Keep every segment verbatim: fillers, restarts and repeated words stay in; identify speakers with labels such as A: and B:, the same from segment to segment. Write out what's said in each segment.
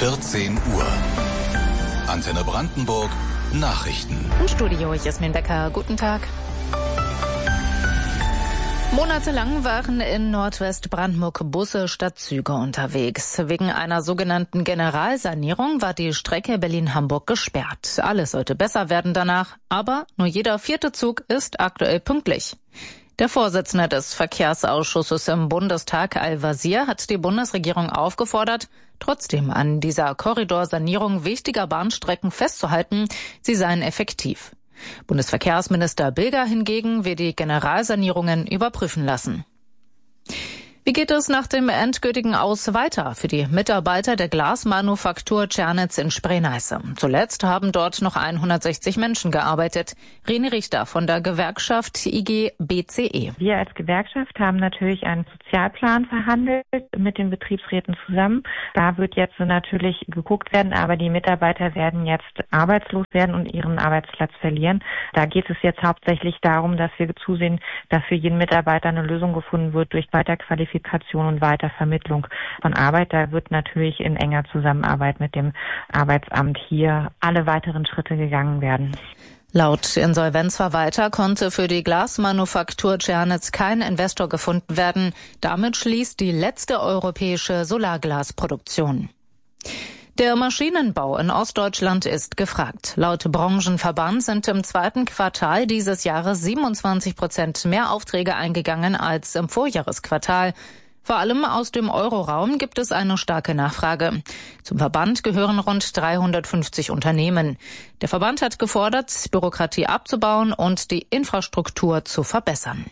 A: vierzehn Uhr. Antenne Brandenburg Nachrichten.
B: Im Studio Jasmin Becker. Guten Tag. Monatelang waren in Nordwestbrandenburg Busse statt Züge unterwegs. Wegen einer sogenannten Generalsanierung war die Strecke Berlin-Hamburg gesperrt. Alles sollte besser werden danach, aber nur jeder vierte Zug ist aktuell pünktlich. Der Vorsitzende des Verkehrsausschusses im Bundestag, Al-Wazir, hat die Bundesregierung aufgefordert, trotzdem an dieser Korridorsanierung wichtiger Bahnstrecken festzuhalten. Sie seien effektiv. Bundesverkehrsminister Bilger hingegen will die Generalsanierungen überprüfen lassen. Wie geht es nach dem endgültigen Aus weiter für die Mitarbeiter der Glasmanufaktur Tschernitz in Spree-Neiße? Zuletzt haben dort noch hundertsechzig Menschen gearbeitet. Reni Richter von der Gewerkschaft I G B C E.
C: Wir als Gewerkschaft haben natürlich einen Sozialplan verhandelt mit den Betriebsräten zusammen. Da wird jetzt natürlich geguckt werden, aber die Mitarbeiter werden jetzt arbeitslos werden und ihren Arbeitsplatz verlieren. Da geht es jetzt hauptsächlich darum, dass wir zusehen, dass für jeden Mitarbeiter eine Lösung gefunden wird durch Weiterqualifizierung und Weitervermittlung von Arbeit. Da wird natürlich in enger Zusammenarbeit mit dem Arbeitsamt hier alle weiteren Schritte gegangen werden.
B: Laut Insolvenzverwalter konnte für die Glasmanufaktur Tschernitz kein Investor gefunden werden. Damit schließt die letzte europäische Solarglasproduktion. Der Maschinenbau in Ostdeutschland ist gefragt. Laut Branchenverband sind im zweiten Quartal dieses Jahres siebenundzwanzig Prozent mehr Aufträge eingegangen als im Vorjahresquartal. Vor allem aus dem Euroraum gibt es eine starke Nachfrage. Zum Verband gehören rund dreihundertfünfzig Unternehmen. Der Verband hat gefordert, Bürokratie abzubauen und die Infrastruktur zu verbessern.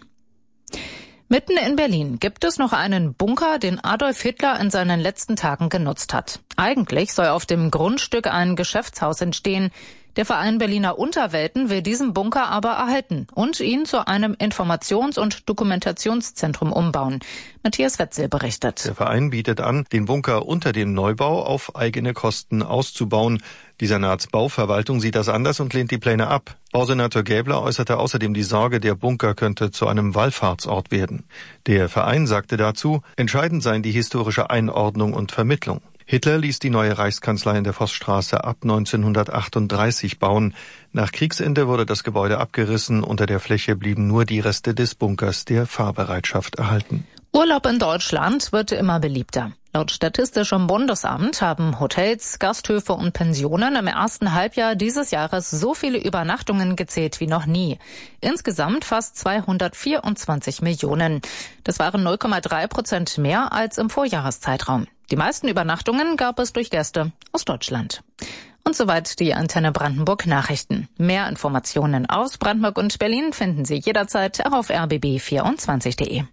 B: Mitten in Berlin gibt es noch einen Bunker, den Adolf Hitler in seinen letzten Tagen genutzt hat. Eigentlich soll auf dem Grundstück ein Geschäftshaus entstehen. Der Verein Berliner Unterwelten will diesen Bunker aber erhalten und ihn zu einem Informations- und Dokumentationszentrum umbauen. Matthias Wetzel berichtet.
D: Der Verein bietet an, den Bunker unter dem Neubau auf eigene Kosten auszubauen. Die Senatsbauverwaltung sieht das anders und lehnt die Pläne ab. Bausenator Gäbler äußerte außerdem die Sorge, der Bunker könnte zu einem Wallfahrtsort werden. Der Verein sagte dazu, entscheidend seien die historische Einordnung und Vermittlung. Hitler ließ die neue Reichskanzlei in der Vossstraße ab neunzehnhundertachtunddreißig bauen. Nach Kriegsende wurde das Gebäude abgerissen. Unter der Fläche blieben nur die Reste des Bunkers der Fahrbereitschaft erhalten.
B: Urlaub in Deutschland wird immer beliebter. Laut Statistischem Bundesamt haben Hotels, Gasthöfe und Pensionen im ersten Halbjahr dieses Jahres so viele Übernachtungen gezählt wie noch nie. Insgesamt fast zweihundertvierundzwanzig Millionen. Das waren null Komma drei Prozent mehr als im Vorjahreszeitraum. Die meisten Übernachtungen gab es durch Gäste aus Deutschland. Und soweit die Antenne Brandenburg Nachrichten. Mehr Informationen aus Brandenburg und Berlin finden Sie jederzeit auch auf r b b vierundzwanzig punkt de.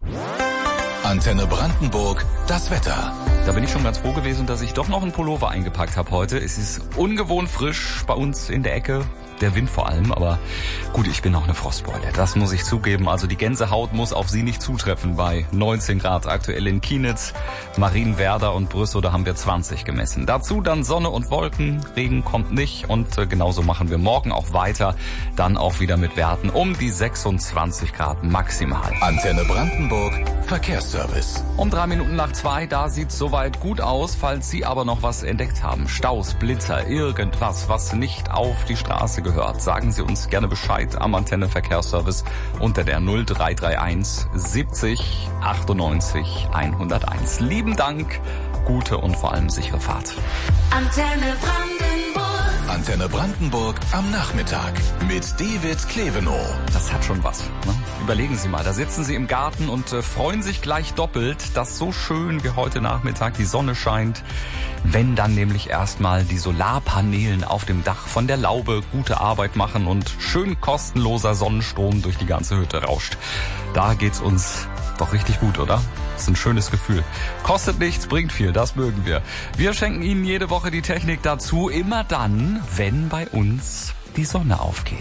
A: Antenne Brandenburg, das Wetter.
E: Da bin ich schon ganz froh gewesen, dass ich doch noch einen Pullover eingepackt habe heute. Es ist ungewohnt frisch bei uns in der Ecke. Der Wind vor allem, aber gut, ich bin auch eine Frostbeule. Das muss ich zugeben. Also die Gänsehaut muss auf Sie nicht zutreffen bei neunzehn Grad aktuell in Kienitz, Marienwerder und Brüssow, da haben wir zwanzig gemessen. Dazu dann Sonne und Wolken, Regen kommt nicht und äh, genauso machen wir morgen auch weiter. Dann auch wieder mit Werten um die sechsundzwanzig Grad maximal.
A: Antenne Brandenburg, Verkehrsservice.
E: Um drei Minuten nach zwei, da sieht's soweit gut aus, falls Sie aber noch was entdeckt haben. Staus, Blitzer, irgendwas, was nicht auf die Straße gehört. Sagen Sie uns gerne Bescheid am Antenne Verkehrsservice unter der null drei drei eins siebzig achtundneunzig hunderteins. Lieben Dank, gute und vor allem sichere Fahrt.
A: Antenne Brandenburg. Antenne Brandenburg am Nachmittag mit David Klevenow.
E: Das hat schon was. Ne? Überlegen Sie mal, da sitzen Sie im Garten und äh, freuen sich gleich doppelt, dass so schön wie heute Nachmittag die Sonne scheint. Wenn dann nämlich erstmal die Solarpanelen auf dem Dach von der Laube gute Arbeit machen und schön kostenloser Sonnenstrom durch die ganze Hütte rauscht. Da geht's uns doch richtig gut, oder? Das ist ein schönes Gefühl. Kostet nichts, bringt viel, das mögen wir. Wir schenken Ihnen jede Woche die Technik dazu, immer dann, wenn bei uns die Sonne aufgeht.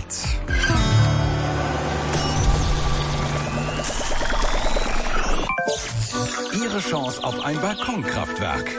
A: Ihre Chance auf ein Balkonkraftwerk.